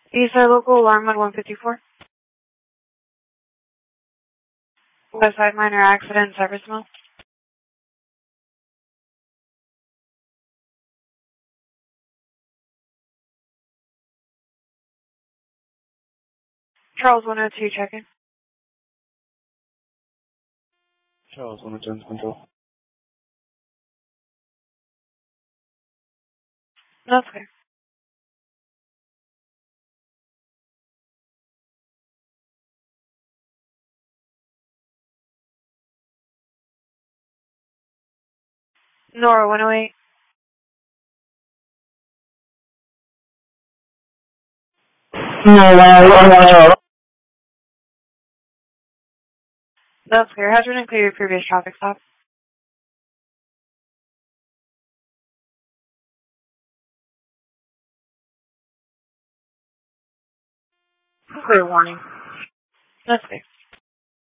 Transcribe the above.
Eastside Local Alarm Mode 154. Westside Minor Accident Service Mode. Charles 102 check-in. Charles 102 control. That's okay. Nora 108. That's clear. Hazard and clear your previous traffic stop. Clear warning. That's clear.